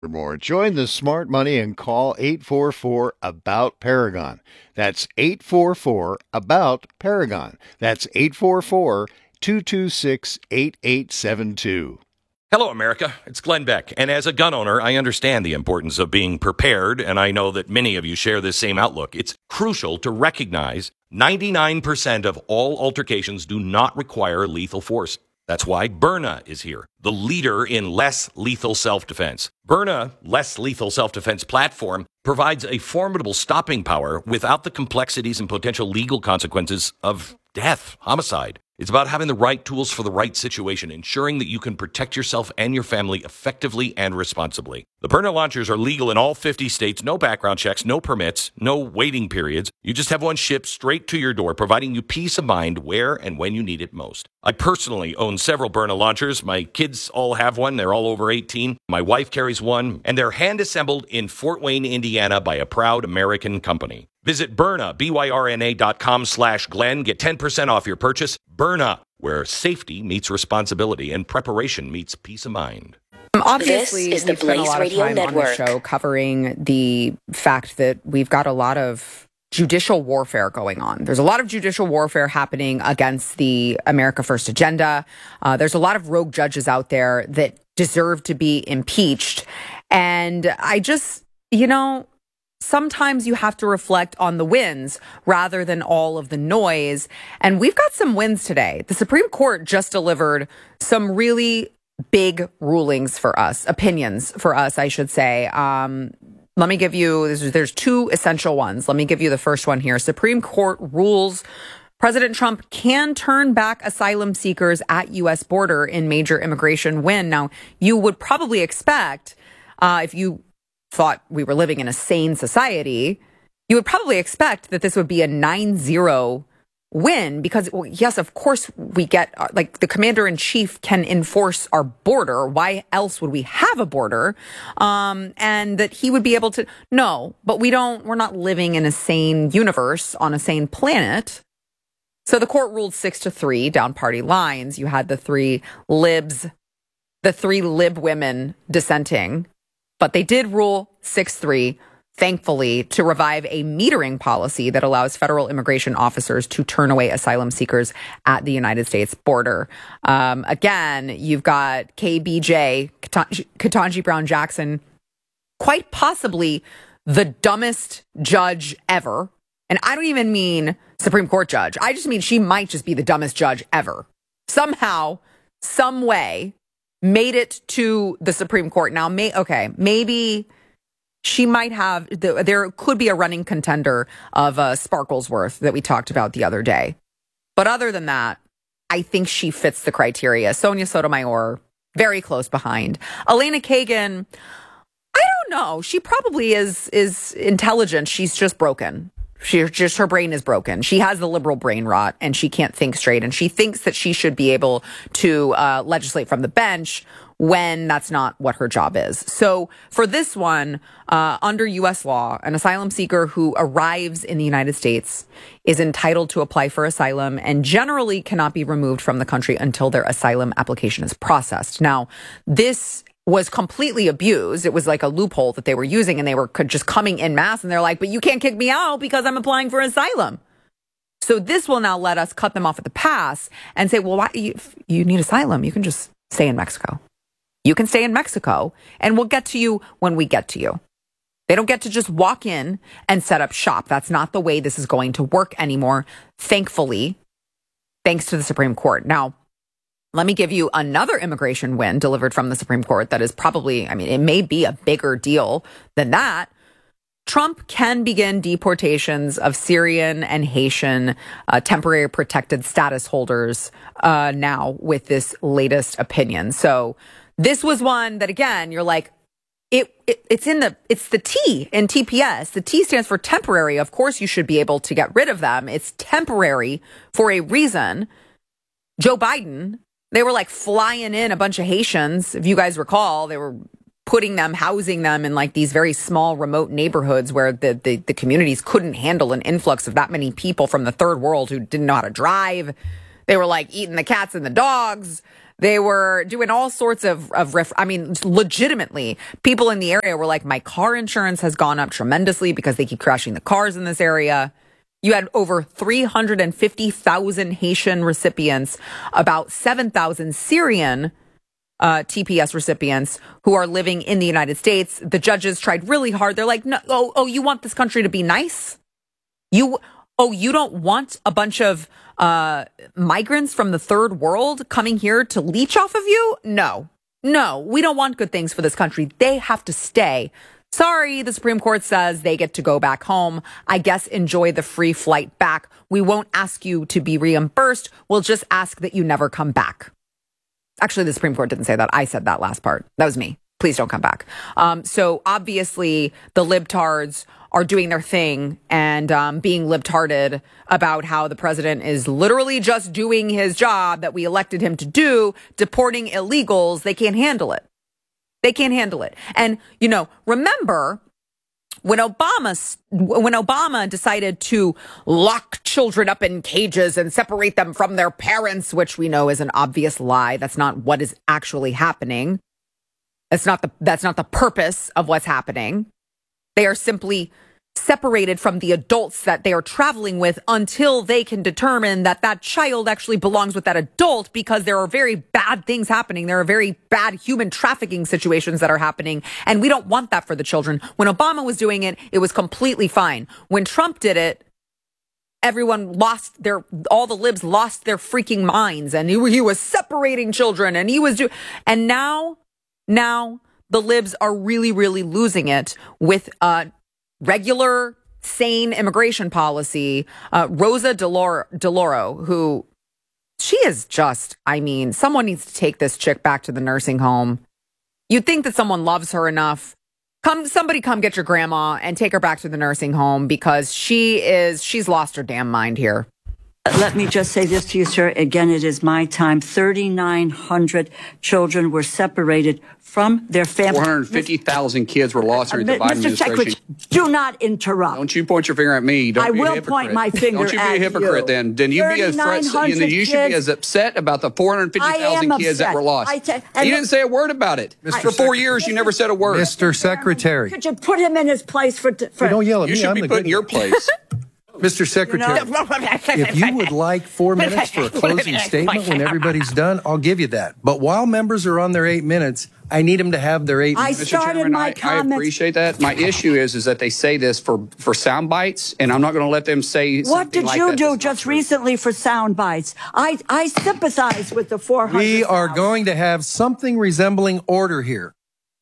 For more, join the smart money and call 844 about Paragon. That's 844 about Paragon. That's 844 226 8872. Hello, America. It's Glenn Beck. And as a gun owner, I understand the importance of being prepared, and I know that many of you share this same outlook. It's crucial to recognize 99% of all altercations do not require lethal force. That's why Byrna is here, the leader in less lethal self-defense. Byrna, less lethal self-defense platform, provides a formidable stopping power without the complexities and potential legal consequences of death, homicide. It's about having the right tools for the right situation, ensuring that you can protect yourself and your family effectively and responsibly. The Byrna launchers are legal in all 50 states, no background checks, no permits, no waiting periods. You just have one shipped straight to your door, providing you peace of mind where and when you need it most. I personally own several Byrna launchers. My kids all have one. They're all over 18. My wife carries one, and they're hand-assembled in Fort Wayne, Indiana by a proud American company. Visit Byrna, BYRNA.com/Glenn. Get 10% off your purchase. Byrna, where safety meets responsibility and preparation meets peace of mind. Obviously, this is the we've spent a Blaze lot of Radio time on the Network. show covering the fact that we've got a lot of judicial warfare going on. There's a lot of judicial warfare happening against the America First agenda. There's a lot of rogue judges out there that deserve to be impeached. And I just, sometimes you have to reflect on the wins rather than all of the noise. And we've got some wins today. The Supreme Court just delivered some really big rulings for us, opinions for us, I should say. Let me give you, there's two essential ones. Let me give you the first one here. Supreme Court rules President Trump can turn back asylum seekers at U.S. border in major immigration win. Now, you would probably expect, if you thought we were living in a sane society, you would probably expect that this would be a 9-0 win because, well, yes, of course we get, like, the commander-in-chief can enforce our border. Why else would we have a border? And that he would be able to, no, but we're not living in a sane universe on a sane planet. So the court ruled 6-3 down party lines. You had the three lib women dissenting. But they did rule 6-3, thankfully, to revive a metering policy that allows federal immigration officers to turn away asylum seekers at the United States border. Again, you've got KBJ, Ketanji Brown Jackson, quite possibly the dumbest judge ever. And I don't even mean Supreme Court judge. I just mean she might just be the dumbest judge ever. Somehow, some way, made it to the Supreme Court. Now, maybe she might have, there could be a running contender of Sparklesworth that we talked about the other day. But other than that, I think she fits the criteria. Sonia Sotomayor, very close behind. Elena Kagan, I don't know. She probably is intelligent. She's just broken. Her brain is broken. She has the liberal brain rot and she can't think straight. And she thinks that she should be able to legislate from the bench when that's not what her job is. So for this one, under U.S. law, an asylum seeker who arrives in the United States is entitled to apply for asylum and generally cannot be removed from the country until their asylum application is processed. Now, this was completely abused. It was like a loophole that they were using, and they were just coming in mass, and they're like, but you can't kick me out because I'm applying for asylum. So this will now let us cut them off at the pass and say, well, why, you need asylum. You can just stay in Mexico. You can stay in Mexico, and we'll get to you when we get to you. They don't get to just walk in and set up shop. That's not the way this is going to work anymore, thankfully, thanks to the Supreme Court. Now, let me give you another immigration win delivered from the Supreme Court that is probably, it may be a bigger deal than that. Trump can begin deportations of Syrian and Haitian temporary protected status holders now with this latest opinion. So this was one that, again, you're like, it's the T in TPS. The T stands for temporary. Of course, you should be able to get rid of them. It's temporary for a reason. Joe Biden, they were like flying in a bunch of Haitians. If you guys recall, they were housing them in like these very small remote neighborhoods where the communities couldn't handle an influx of that many people from the third world who didn't know how to drive. They were like eating the cats and the dogs. They were doing all sorts of legitimately, people in the area were like, my car insurance has gone up tremendously because they keep crashing the cars in this area. You had over 350,000 Haitian recipients, about 7,000 Syrian TPS recipients who are living in the United States. The judges tried really hard. They're like, no, you want this country to be nice? You don't want a bunch of migrants from the third world coming here to leech off of you? No, we don't want good things for this country. They have to stay. Sorry, the Supreme Court says they get to go back home. I guess enjoy the free flight back. We won't ask you to be reimbursed. We'll just ask that you never come back. Actually, the Supreme Court didn't say that. I said that last part. That was me. Please don't come back. So obviously the libtards are doing their thing and being libtarded about how the president is literally just doing his job that we elected him to do, deporting illegals. They can't handle it. And, remember when Obama decided to lock children up in cages and separate them from their parents, which we know is an obvious lie. That's not what is actually happening. That's not the purpose of what's happening. They are simply separated from the adults that they are traveling with until they can determine that that child actually belongs with that adult, because there are very bad things happening. There are very bad human trafficking situations that are happening. And we don't want that for the children. When Obama was doing it, it was completely fine. When Trump did it, all the libs lost their freaking minds, and he was separating children, and and now the libs are really, really losing it with, regular, sane immigration policy. Rosa DeLauro, who she is just, someone needs to take this chick back to the nursing home. You'd think that someone loves her enough. Somebody come get your grandma and take her back to the nursing home, because she's lost her damn mind here. Let me just say this to you, sir. Again, it is my time. 3,900 children were separated from their families. 450,000 kids were lost during the Biden administration. Secretary, do not interrupt. Don't you point your finger at me. Don't I be a will hypocrite. point my finger at you. Don't you be a hypocrite then. Then you be you should be as upset about the 450,000 kids that were lost. You didn't say a word about it. For 4 years, you never said a word. Mr. Secretary. Could you put him in his place for don't yell at me. You should be put in your place. Mr. Secretary, if you would like 4 minutes for a closing statement when everybody's done, I'll give you that. But while members are on their 8 minutes, I need them to have their 8 minutes. I started my comments. I appreciate that. My issue is that they say this for sound bites, and I'm not going to let them say something like that. What did you do just recently for sound bites? I sympathize with the 400. We are going to have something resembling order here.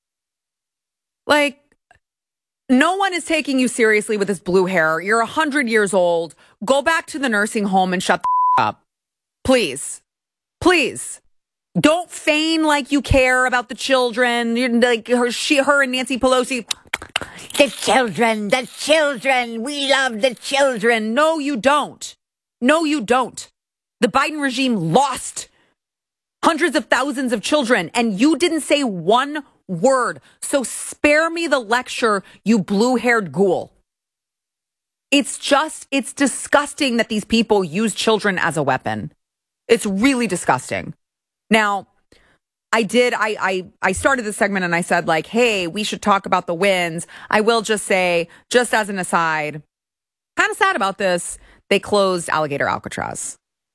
No one is taking you seriously with this blue hair. You're 100 years old. Go back to the nursing home and shut the up. Please. Don't feign like you care about the children. You're like her and Nancy Pelosi. The children. We love the children. No, you don't. The Biden regime lost hundreds of thousands of children, and you didn't say one word. So spare me the lecture, you blue-haired ghoul. It's disgusting that these people use children as a weapon. It's really disgusting. Now, I started the segment and I said, hey, we should talk about the wins. I will just say, just as an aside, kind of sad about this, they closed Alligator Alcatraz.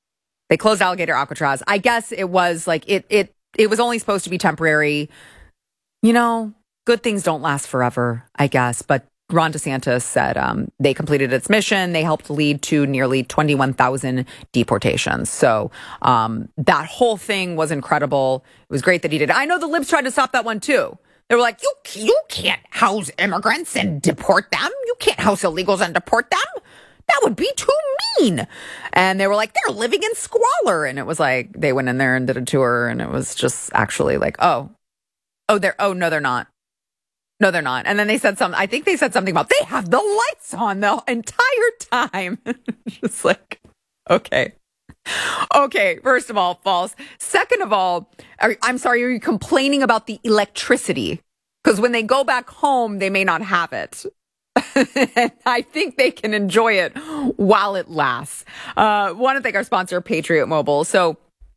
I guess it was it was only supposed to be temporary. Good things don't last forever, I guess. But Ron DeSantis said they completed its mission. They helped lead to nearly 21,000 deportations. So that whole thing was incredible. It was great that he did it. I know the libs tried to stop that one, too. They were like, you can't house immigrants and deport them. You can't house illegals and deport them. That would be too mean. And they were like, they're living in squalor. And it was like, they went in there and did a tour. And it was just actually like, no, they're not. No, they're not. And then they said I think they said something about they have the lights on the entire time. Just like, okay, first of all, false. Second of all, I'm sorry, are you complaining about the electricity? Because when they go back home, they may not have it. And I think they can enjoy it while it lasts. Want to thank our sponsor, Patriot Mobile. So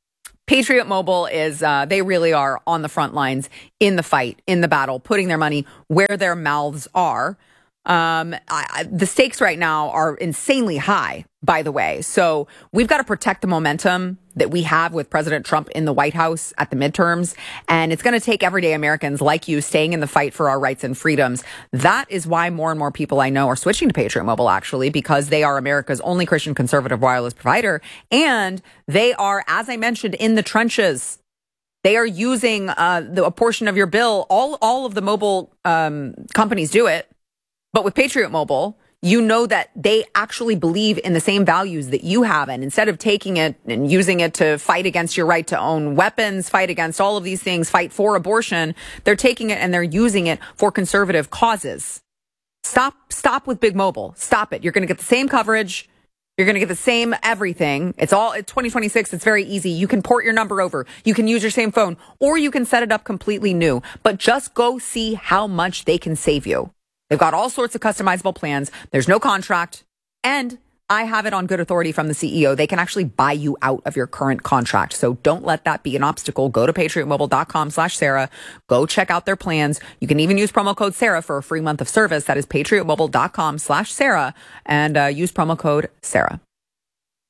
Patriot Mobile is, they really are on the front lines in the fight, in the battle, putting their money where their mouths are. The stakes right now are insanely high, by the way. So we've got to protect the momentum that we have with President Trump in the White House at the midterms. And it's going to take everyday Americans like you staying in the fight for our rights and freedoms. That is why more and more people I know are switching to Patriot Mobile, actually, because they are America's only Christian conservative wireless provider. And they are, as I mentioned, in the trenches. They are using a portion of your bill. All of the mobile companies do it. But with Patriot Mobile, you know that they actually believe in the same values that you have. And instead of taking it and using it to fight against your right to own weapons, fight against all of these things, fight for abortion, they're taking it and they're using it for conservative causes. Stop with Big Mobile. Stop it. You're going to get the same coverage. You're going to get the same everything. It's 2026. It's very easy. You can port your number over. You can use your same phone, or you can set it up completely new. But just go see how much they can save you. They've got all sorts of customizable plans. There's no contract. And I have it on good authority from the CEO. They can actually buy you out of your current contract. So don't let that be an obstacle. Go to patriotmobile.com/Sarah. Go check out their plans. You can even use promo code Sarah for a free month of service. That is patriotmobile.com/Sarah and use promo code Sarah.